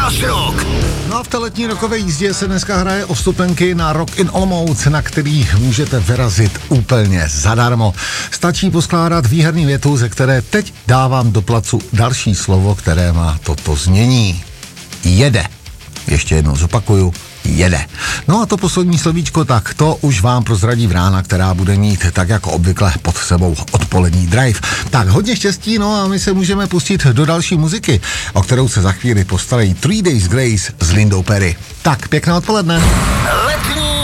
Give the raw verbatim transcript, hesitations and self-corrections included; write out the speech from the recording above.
Náš rok! No a v té letní rokové jízdě se dneska hraje o vstupenky na Rock in Olomouc, na který můžete vyrazit úplně zadarmo. Stačí poskládat výherný větu, ze které teď dávám do placu další slovo, které má toto znění. Jede. Ještě jednou zopakuju. Jede. No a to poslední slovíčko, tak to už vám prozradí Vrána, která bude mít tak jako obvykle pod sebou odpolední drive. Tak hodně štěstí, no a my se můžeme pustit do další muziky, o kterou se za chvíli postarají Three Days Grace s Lindou Perry. Tak, pěkné odpoledne. Letní